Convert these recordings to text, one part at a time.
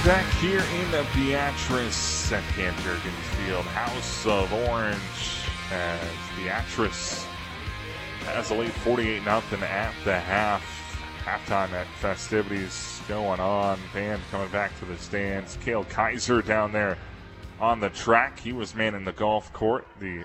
back here in the Beatrice at Camp Jurgens Field, House of Orange, as Beatrice has a lead 48-0 at the half. Halftime at festivities going on. Band coming back to the stands. Cale Kaiser down there on the track. He was manning the golf cart. The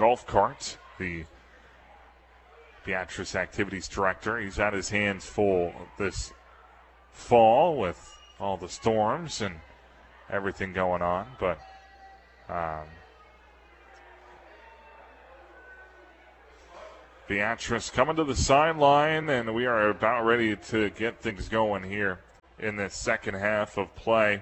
Beatrice Activities Director. He's had his hands full this fall with all the storms and everything going on, but Beatrice coming to the sideline, and we are about ready to get things going here in this second half of play.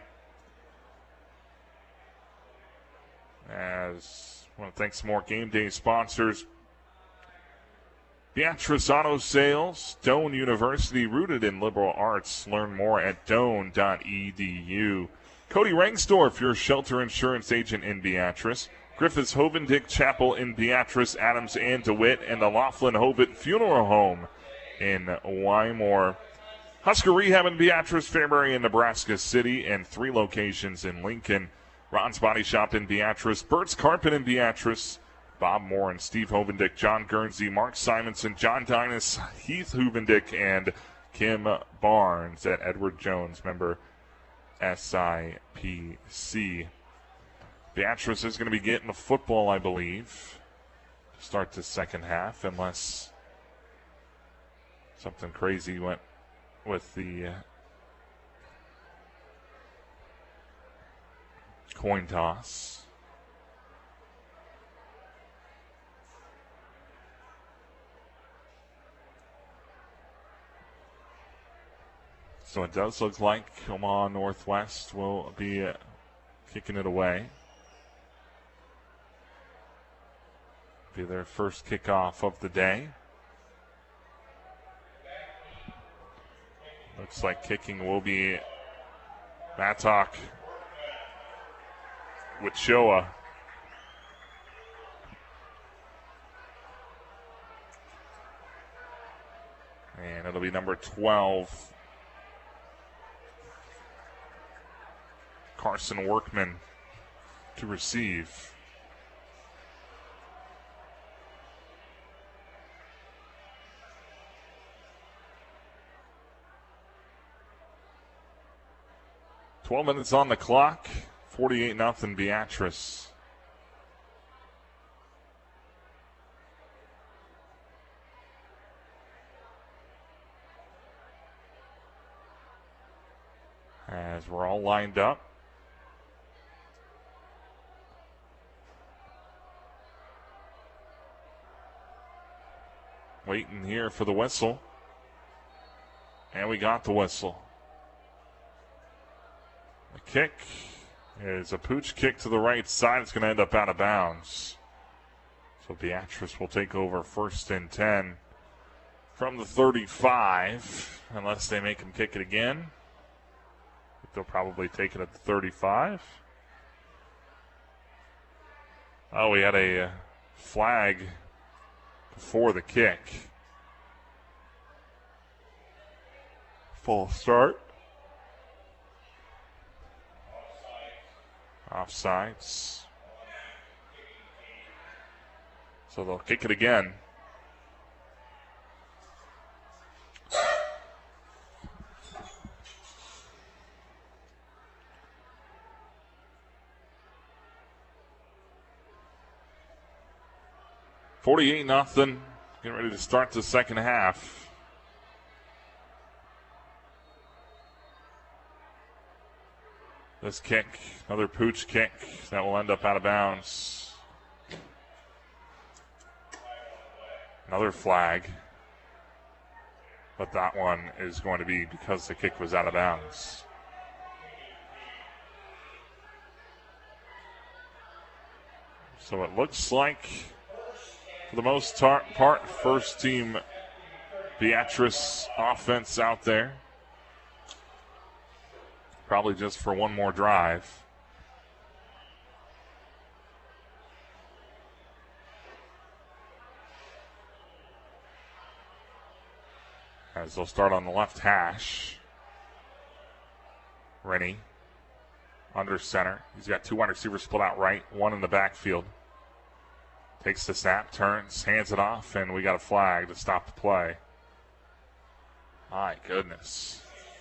As I want to thank some more game day sponsors. Beatrice Auto Sales, Doane University, rooted in liberal arts. Learn more at doane.edu. Cody Rengsdorf, your shelter insurance agent in Beatrice. Griffiths Hovendick Chapel in Beatrice, Adams, and DeWitt, and the Laughlin Hovitt Funeral Home in Wymore. Husker Rehab in Beatrice, Fairbury, and Nebraska City, and 3 locations in Lincoln. Ron's Body Shop in Beatrice, Burt's Carpet in Beatrice, Bob Moore and Steve Hovendick, John Guernsey, Mark Simonson, John Dinas, Heath Hovendick, and Kim Barnes at Edward Jones, member SIPC. Beatrice is going to be getting the football, I believe, to start the second half, unless something crazy went with the coin toss. So it does look like Omaha Northwest will be kicking it away. Be their first kickoff of the day. Looks like kicking will be Mattock with Showa. And it'll be number 12. Carson Workman to receive. "12 minutes on the clock, 48-0 Beatrice. As we're all lined up. Waiting here for the whistle. And we got the whistle. The kick is a pooch kick to the right side. It's going to end up out of bounds. So Beatrice will take over 1st and 10 from the 35, unless they make him kick it again. They'll probably take it at the 35. Oh, we had a flag before the kick. Full start. Offsides. So they'll kick it again. $48-0. Getting ready to start the second half. This kick, another pooch kick that will end up out of bounds. Another flag. But that one is going to be because the kick was out of bounds. So it looks like, for the most part, first team Beatrice offense out there. Probably just for one more drive. As they'll start on the left hash. Rennie under center. He's got 2 wide receivers split out right, 1 in the backfield. Takes the snap, turns, hands it off, and we got a flag to stop the play. My goodness.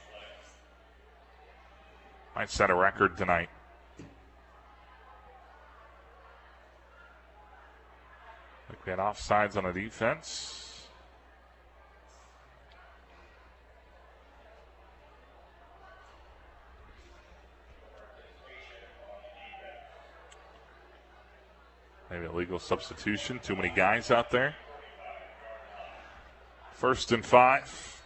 Might set a record tonight. Like we had offsides on the defense. Maybe a legal substitution. Too many guys out there. 1st and 5.